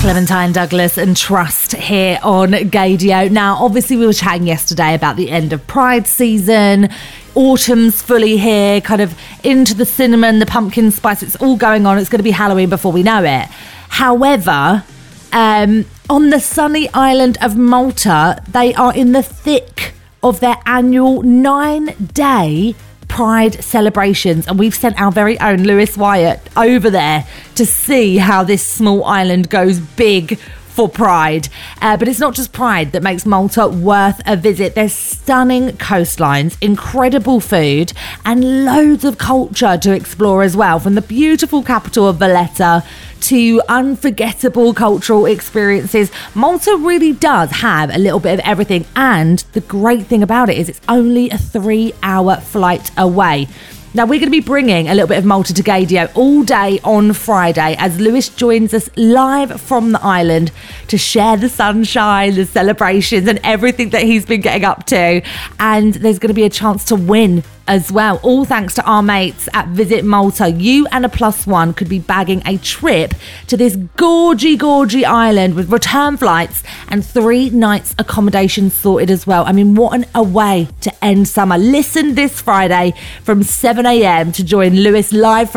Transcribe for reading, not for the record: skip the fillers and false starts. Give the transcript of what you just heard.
Clementine Douglas and Trust here on Gaydio. Now, obviously, we were chatting yesterday about the end of Pride season. Autumn's fully here, kind of into the cinnamon, the pumpkin spice. It's all going on. It's going to be Halloween before we know it. However, on the sunny island of Malta, they are in the thick of their annual 9-day Pride celebrations, and we've sent our very own Lewis Wyatt over there to see how this small island goes big for Pride. But it's not just Pride that makes Malta worth a visit. There's stunning coastlines, incredible food, and loads of culture to explore as well, from the beautiful capital of Valletta to unforgettable cultural experiences. Malta really does have a little bit of everything, and the great thing about it is it's only a 3-hour flight away. Now, we're going to be bringing a little bit of Malta to Gaydio all day on Friday as Lewis joins us live from the island to share the sunshine, the celebrations and everything that he's been getting up to. And there's going to be a chance to win as well, all thanks to our mates at Visit Malta. You and a +1 could be bagging a trip to this gorgy island with return flights and 3 nights accommodation sorted as well. I mean, what a way to end summer. Listen this Friday from 7 a.m. to join Lewis live from